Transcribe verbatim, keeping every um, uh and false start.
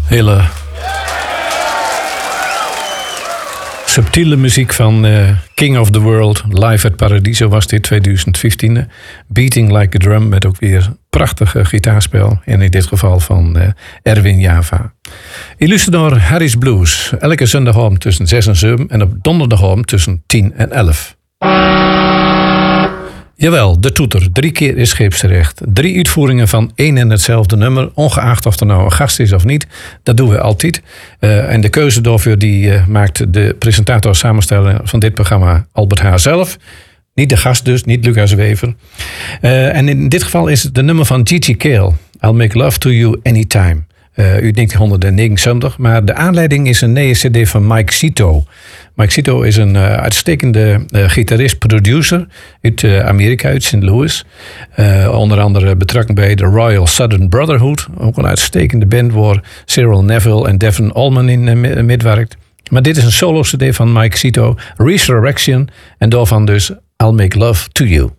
Hele subtiele muziek van uh, King of the World. Live at Paradiso was dit, twintig vijftien. Beating Like a Drum met ook weer prachtige gitaarspel. En in dit geval van uh, Erwin Java. Illusionor Harry's Blues. Elke zondagavond tussen zes en zeven. En op donderdagavond tussen tien en elf. Jawel, de toeter. Drie keer is scheepsterecht. Drie uitvoeringen van één en hetzelfde nummer. Ongeacht of er nou een gast is of niet. Dat doen we altijd. Uh, en de keuze daarvoor die uh, maakt de presentator samensteller van dit programma Albert H. zelf. Niet de gast dus, niet Lucas Wever. Uh, en in dit geval is het de nummer van Gigi Cale. I'll Make Love to You Anytime. Uh, uit negentienhonderdnegenenzeventig. Maar de aanleiding is een nieuwe cd van Mike Zito. Mike Zito is een uh, uitstekende uh, gitarist-producer uit uh, Amerika, uit Saint Louis. Uh, onder andere betrokken bij de Royal Southern Brotherhood. Ook een uitstekende band waar Cyril Neville en Devin Allman in uh, meewerkt. Maar dit is een solo-cd van Mike Zito, Resurrection. En daarvan dus I'll Make Love to You.